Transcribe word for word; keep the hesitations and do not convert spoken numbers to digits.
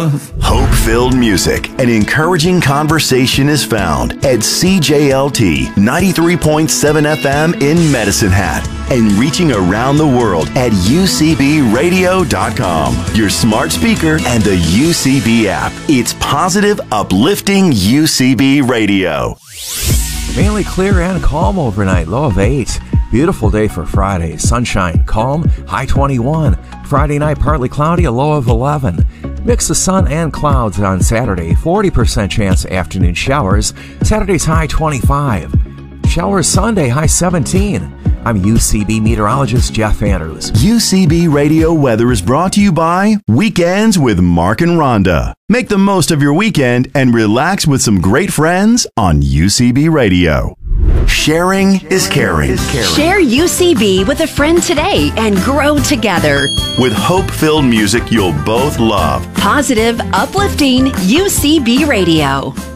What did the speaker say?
love. Hope-filled music and encouraging conversation is found at C J L T ninety-three point seven F M in Medicine Hat and reaching around the world at U C B radio dot com, your smart speaker, and the U C B app. It's positive, uplifting U C B radio. Mainly clear and calm overnight, low of eight. Beautiful day for Friday. Sunshine, calm, high twenty-one. Friday night, partly cloudy, a low of eleven. Mix of sun and clouds on Saturday. forty percent chance afternoon showers. Saturday's high twenty-five. Showers Sunday, high seventeen. I'm U C B meteorologist Jeff Andrews. U C B Radio weather is brought to you by Weekends with Mark and Rhonda. Make the most of your weekend and relax with some great friends on U C B Radio. Sharing is caring. Share U C B with a friend today and grow together. With hope-filled music you'll both love. Positive, uplifting U C B Radio.